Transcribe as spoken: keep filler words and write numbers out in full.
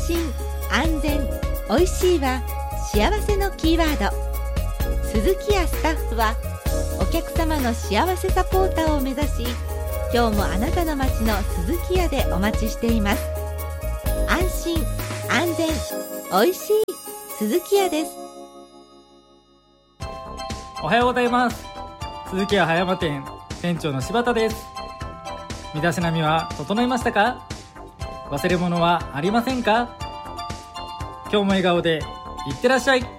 心、安全、おいしいは幸せのキーワード。鈴木屋スタッフはお客様の幸せサポーターを目指し、今日もあなたの街の鈴木屋でお待ちしています。安心、安全、おいしい鈴木屋です。 おはようございます。鈴木屋葉山店店長の柴田です。身だしなみは整いましたか？忘れ物はありませんか？今日も笑顔でいってらっしゃい。